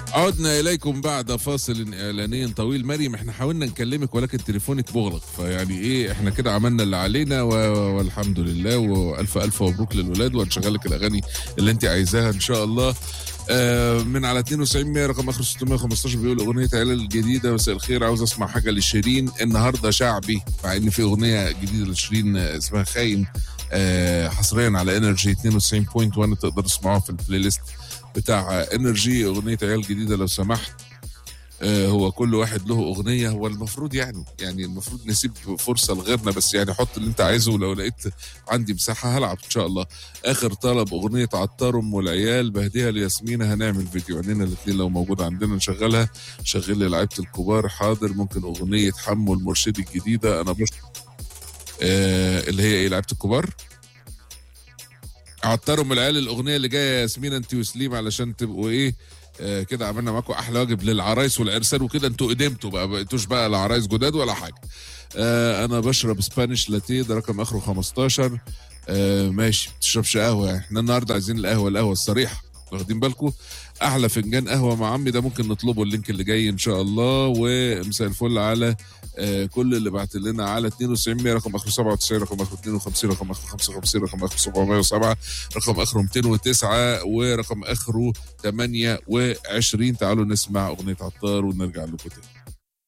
عدنا إليكم بعد فاصل إعلاني طويل. مريم احنا حاولنا نكلمك ولكن تليفونك مغلق، فيعني ايه احنا كده عملنا اللي علينا والحمد لله، والف الف مبروك للولاد، وهنشغل لك الاغاني اللي انت عايزاها ان شاء الله. من على 92 100 رقم اخر 615 بيقول اغنيه عيال الجديده. مساء الخير، عاوز اسمع حاجه لشيرين النهارده شعبي، مع ان في اغنيه جديده لشيرين اسمها خاين حصريا على انرجي 92.1، تقدر تسمعوها في البلاي ليست بتاع انرجي. اغنيه عيال جديده لو سمحت. هو كل واحد له اغنيه، هو المفروض يعني المفروض نسيب فرصه لغيرنا، بس يعني حط اللي انت عايزه، ولو لقيت عندي مساحه هلعب ان شاء الله. اخر طلب اغنيه عطار ام والعيال، بهديها لياسمينه، هنعمل فيديو عننا الاثنين لو موجوده عندنا نشغلها. شغل لي لعيبه الكبار، حاضر. ممكن اغنيه حمو المرشدي الجديده، انا مش اللي هي ايه لعيبه الكبار. عطار ام العيال الاغنيه اللي جايه ياسمينه انت وسليم، علشان تبقوا ايه كده عملنا معاكم احلى واجب للعرايس والعرسان وكده. انتوا قدمتوا بقى، بقيتوش بقى لا عرايس جداد ولا حاجه. انا بشرب سبانيش لاتيه، ده رقم اخره 15. ماشي، ما بتشربش قهوه يعني. احنا النهارده عايزين القهوه الصريحه، واخدين بالكم؟ احلى فنجان قهوه مع عمي ده ممكن نطلبه اللينك اللي جاي ان شاء الله. ومساء الفل على كل اللي بعت لنا على 92 100 رقم اخره 97 رقم اخره 52 رقم اخره 55 رقم اخره 707 رقم اخره 209 ورقم اخره 28. تعالوا نسمع اغنيه عطار ونرجع لكم تاني.